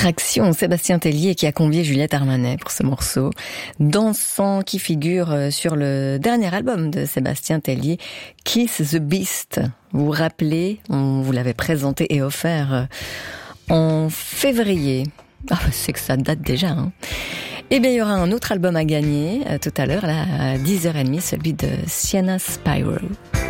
Attraction, Sébastien Tellier qui a convié Juliette Armanet pour ce morceau dansant qui figure sur le dernier album de Sébastien Tellier, Kiss the Beast. Vous vous rappelez, on vous l'avait présenté et offert en février. Ah, c'est que ça date déjà, hein. Eh bien, il y aura un autre album à gagner tout à l'heure, là, à 10h30, celui de Sienna Spiral.